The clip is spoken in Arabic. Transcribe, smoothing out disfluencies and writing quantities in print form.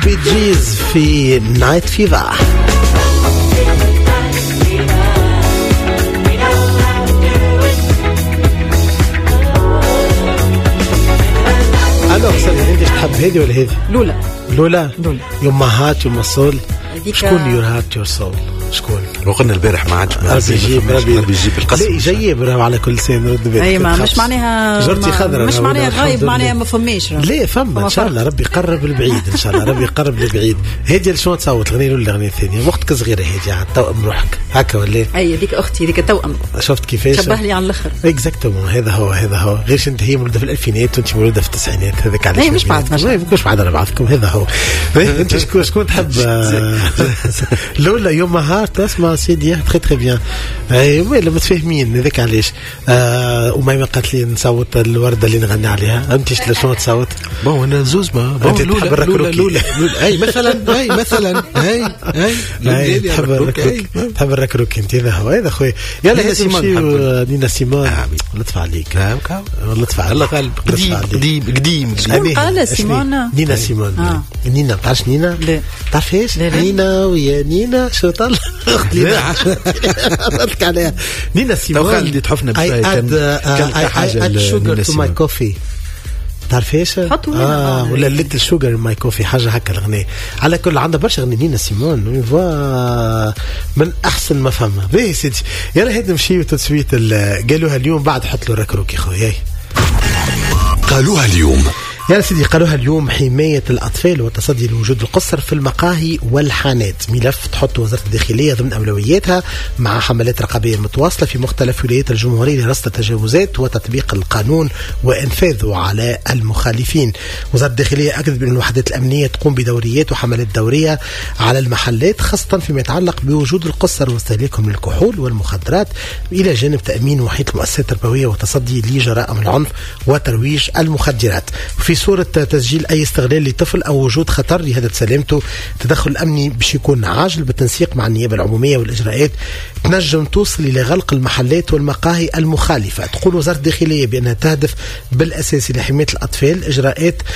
بيجيز في نايت فيفر. ألو سامي، أنت تحب هذي ولا هذي؟ لولا يوم هات يوم الصول. شكون يور هات يور صول؟ شكون؟ وقلنا البارح ما عادش ربي يجيب القسم. لا جيب على كل سنة رد بالك. أي ما مش معناها جرتي خضرة، مش معناها غايب، معناها ما فماش. ليه فما إن شاء الله ربي يقرب البعيد، إن شاء الله ربي يقرب البعيد. هدي شلون تصوت الأغنية ولا الأغنية الثانية؟ أختك صغيرة هدي على توأم روحك هكا ولا؟ أي ديك أختي ديك توأم. شفت كيفاش؟ شبه لي على الآخر. إكزاكتومون هذا هو غير أنت هي مولودة في الألفينات وأنت مولودة في التسعينات، هذاك علاش مش بعد مش بعد على بعضكم. هذا هو. أنت شكون تحب؟ لولا يوم هات اسمع سيدي تري تري بيان. وين لما تفهمين هذاك علاش. وما قالت لي نصوت الوردة اللي نغني عليها. أنت شلون تصوت؟ بون أنا زوز ما أنت تحب الركروكي. أي مثلا تحب الركروكي أنت. هذا خويا. يلا نينا سيمون. لطف عليك. لطف عليك. قديم. قال سيمون. نينا سيمون. نينا تعرفش نينا؟ لا تعرفيش؟ نينا ويا نينا شو طلع قلت عليها نينا سيمون. خالدي تحفنا بشوية كان حاجة الشوجر تو ماي كوفي. تعرفيش؟ ولا ليتل شوجر ماي كوفي حاجة هكا الأغنية. على كل عندها برشا أغنية نينا سيمون من أحسن ما فما. باهي سيدي يلا هيدا نمشيو تسويت قالوها اليوم بعد حط له ركروكي خويا. قالوها اليوم يا سيدي قالوها اليوم حماية الأطفال والتصدي لوجود القصر في المقاهي والحانات ملف تحط وزارة الداخلية ضمن أولوياتها مع حملات رقابية متواصلة في مختلف ولايات الجمهورية لرصد التجاوزات وتطبيق القانون وإنفاذه على المخالفين. وزارة الداخلية أكدت بأن الوحدات الأمنية تقوم بدوريات وحملات دورية على المحلات خاصة فيما يتعلق بوجود القصر واستهلاكهم للكحول والمخدرات إلى جانب تأمين وحيد المؤسسات التربوية وتصدي لجرائم العنف وترويج المخدرات. في صورة تسجيل أي استغلال لطفل أو وجود خطر لهدد سلامته التدخل الأمني باش يكون عاجل بالتنسيق مع النيابة العمومية والإجراءات تنجم توصل إلى غلق المحلات والمقاهي المخالفة. تقول وزارة الداخلية بأنها تهدف بالأساس لحماية الأطفال إجراءات